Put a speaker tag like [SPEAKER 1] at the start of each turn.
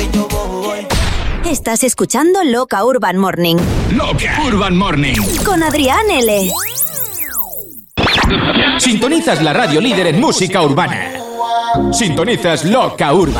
[SPEAKER 1] que yo voy.
[SPEAKER 2] Estás escuchando Loca Urban Morning.
[SPEAKER 3] Loca Urban Morning.
[SPEAKER 2] Con Adrián L.
[SPEAKER 3] Sintonizas la radio líder en música urbana. Sintonizas Loca Urban.